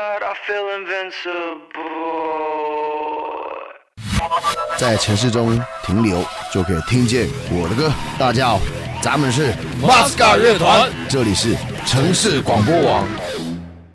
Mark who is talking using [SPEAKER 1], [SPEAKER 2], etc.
[SPEAKER 1] 在城市中停留，就可以听见我的歌。大家好，咱们是
[SPEAKER 2] Masca 乐团，
[SPEAKER 1] 这里是城市广播网。